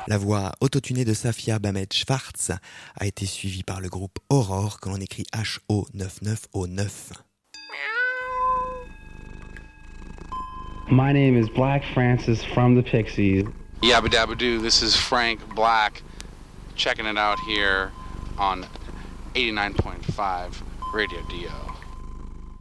La voix autotunée de Safia Bamet-Schwartz a été suivie par le groupe Aurore que l'on écrit HO99O9. My name is Black Francis from the Pixies. Yabba dabba doo, this is Frank Black, checking it out here on 89.5 Radio Dio.